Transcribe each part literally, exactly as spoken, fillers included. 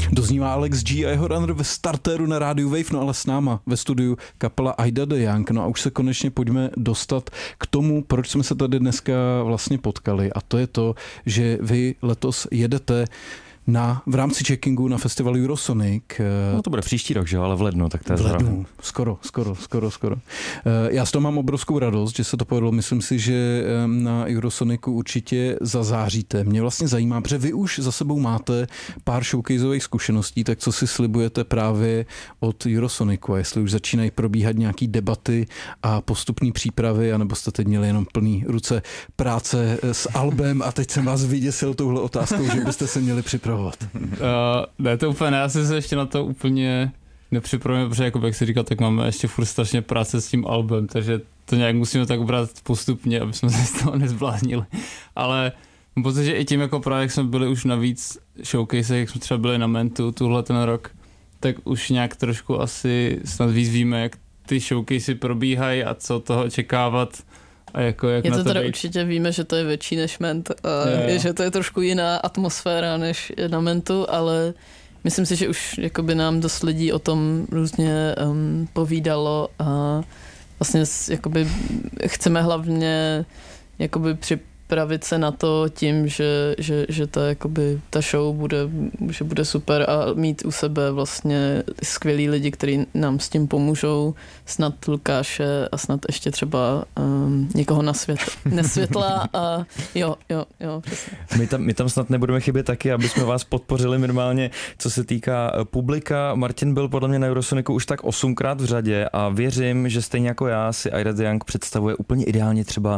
Doznívá Alex G a jeho Runner ve startéru na rádiu Wave, no ale s náma ve studiu kapela Ida the Young. No a už se konečně pojďme dostat k tomu, proč jsme se tady dneska vlastně potkali, a to je to, že vy letos jedete na, v rámci checkingu na festivalu Eurosonic. No to bude příští rok, že jo, ale v lednu, tak to je v lednu, skoro, skoro, skoro, skoro. Já z toho mám obrovskou radost, že se to povedlo. Myslím si, že na Eurosonicu určitě zazáříte. Mě vlastně zajímá, protože vy už za sebou máte pár showcaseových zkušeností, tak co si slibujete právě od Eurosonicu? A jestli už začínají probíhat nějaký debaty a postupní přípravy, anebo jste teď měli jenom plný ruce práce s albem a teď jsem vás vyděsil touhle otázkou, že byste se měli připravovat. Uh, ne, to úplně ne, já jsem se ještě na to úplně nepřipravil, protože jako jak jsi říkal, tak máme ještě furt strašně práce s tím albem, takže to nějak musíme tak brát postupně, aby jsme se z toho nezbláznili. Ale protože i tím jako právě, jak jsme byli už na víc showcase, jak jsme třeba byli na Mentu tuhle ten rok, tak už nějak trošku asi snad víc víme, jak ty showcasey probíhají a co toho očekávat. A jako jak je to na to teda být. Určitě víme, že to je větší než Ment, a je, je. že to je trošku jiná atmosféra než na Mentu, ale myslím si, že už jakoby nám dost lidí o tom různě um, povídalo a vlastně jakoby chceme hlavně jakoby připravit se na to tím, že, že, že ta, jakoby, ta show bude, že bude super a mít u sebe vlastně skvělí lidi, kteří nám s tím pomůžou, snad Lukáše a snad ještě třeba um, někoho na svět, nesvětla a jo, jo, jo, přesně. My tam, my tam snad nebudeme chybět taky, aby jsme vás podpořili minimálně, co se týká publika. Martin byl podle mě na Eurosonicu už tak osmkrát v řadě a věřím, že stejně jako já si Ida the Young představuje úplně ideálně třeba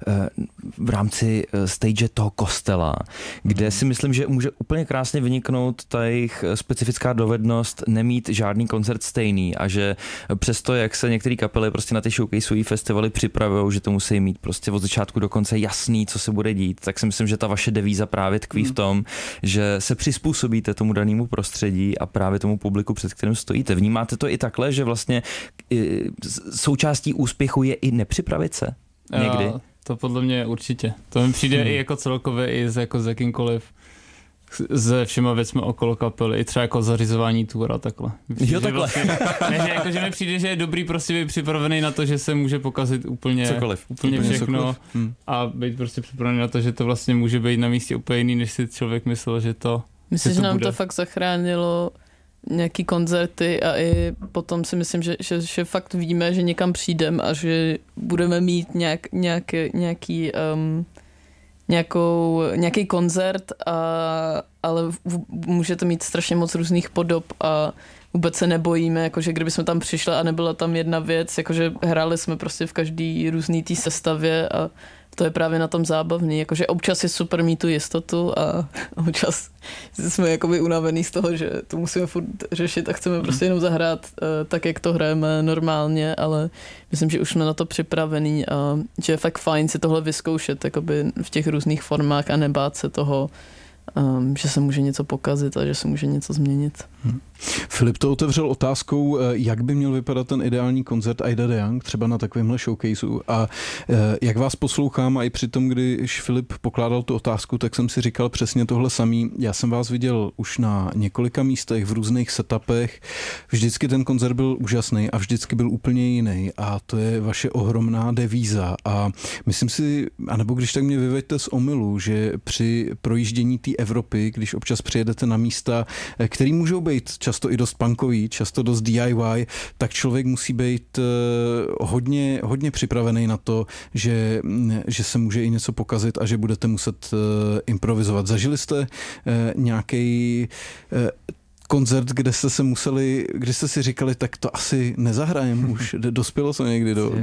v rámci stage toho kostela, kde si myslím, že může úplně krásně vyniknout ta jejich specifická dovednost nemít žádný koncert stejný a že přesto, jak se některé kapely prostě na ty showcaseové festivaly připravují, že to musí mít prostě od začátku do konce jasný, co se bude dít, tak si myslím, že ta vaše devíza právě tkví v tom, že se přizpůsobíte tomu danému prostředí a právě tomu publiku, před kterým stojíte. Vnímáte to i takhle, že vlastně součástí úspěchu je i nepřipravit se někdy? Jo, to podle mě určitě. To mi přijde hmm. i jako celkově, i z, jako z jakýmkoliv, se všema věcmi okolo kapely, i třeba jako zařizování tour a takhle. Přijde, jo, takhle. Vlastně, ne, že, jako, že mi přijde, že je dobrý prostě být připravený na to, že se může pokazit úplně, cokoliv, úplně, úplně všechno hmm. a být prostě připravený na to, že to vlastně může být na místě úplně jiný, než si člověk myslel, že to Myslím, že, to nám bude. to fakt zachránilo nějaký koncerty a i potom si myslím, že, že, že fakt víme, že někam přijdeme a že budeme mít nějak, nějaký, nějaký, um, nějakou, nějaký koncert, a, ale v, může to mít strašně moc různých podob a vůbec se nebojíme, jakože kdybychom tam přišli a nebyla tam jedna věc, jakože hráli jsme prostě v každý různý té sestavě a to je právě na tom zábavný, jakože občas je super mít tu jistotu a občas jsme jakoby unavený z toho, že to musíme furt řešit a chceme prostě jenom zahrát uh, tak, jak to hrajeme normálně, ale myslím, že už jsme na to připravení a že je fakt fajn si tohle vyzkoušet jakoby v těch různých formách a nebát se toho, Um, že se může něco pokazit a že se může něco změnit. Hmm. Filip to otevřel otázkou, jak by měl vypadat ten ideální koncert Ida the Young, třeba na takovémhle showcaseu. A jak vás poslouchám a i při tom, když Filip pokládal tu otázku, tak jsem si říkal přesně tohle samý. Já jsem vás viděl už na několika místech, v různých setupech. Vždycky ten koncert byl úžasný a vždycky byl úplně jiný. A to je vaše ohromná devíza. A myslím si, anebo když tak mě vyveďte z omylu, že při projíždění té Evropy, když občas přijedete na místa, který můžou být často i dost punkový, často dost D I Y, tak člověk musí být hodně, hodně připravený na to, že, že se může i něco pokazit a že budete muset improvizovat. Zažili jste nějaký koncert, kde jste se museli, kde jste si říkali, tak to asi nezahrajem už, dospělo to někdy do,